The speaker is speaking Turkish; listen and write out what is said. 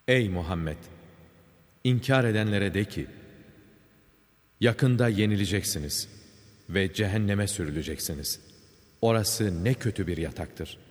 Ey Muhammed! İnkar edenlere de ki, yakında yenileceksiniz ve cehenneme sürüleceksiniz. Orası ne kötü bir yataktır.